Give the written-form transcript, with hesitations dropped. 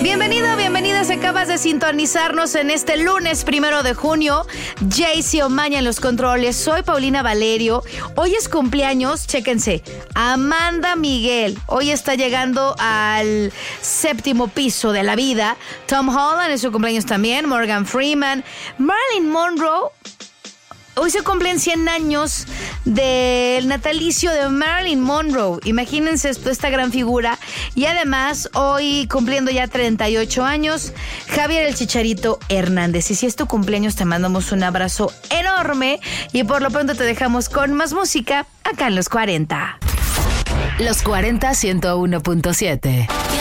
Bienvenido, bienvenida. Si acabas de sintonizarnos en este lunes 1 de junio, Jaycee Omaña en los controles. Soy Paulina Valerio. Hoy es cumpleaños, chéquense, Amanda Miguel. Hoy está llegando al 7º piso de la vida. Tom Holland es su cumpleaños también. Morgan Freeman. Marilyn Monroe. Hoy se cumplen 100 años del natalicio de Marilyn Monroe. Imagínense esta gran figura. Y además, hoy cumpliendo ya 38 años, Javier el Chicharito Hernández. Y si es tu cumpleaños, te mandamos un abrazo enorme. Y por lo pronto te dejamos con más música acá en Los 40. Los 40 101.7.